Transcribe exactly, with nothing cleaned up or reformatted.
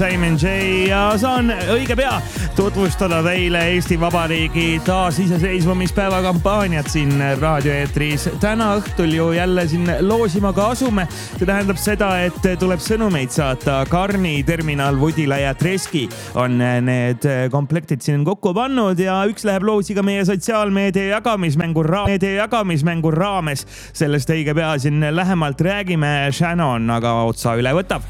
Simon J ja saan õige pea tutvustada teile Eesti Vabariigi taasiseseisvumispäeva kampaaniat siin raadioeetris. Täna õhtul ju jälle siin loosima ka asume. See tähendab seda, et tuleb sõnumeid saata. Karni, Terminal, Woodila ja Treski on need komplektid siin kokku pannud ja üks läheb loosiga meie sotsiaalmeedia jagamismängu, ra- meedia jagamismängu raames. Sellest õige pea siin lähemalt räägime. Shannon aga otsa üle võtab.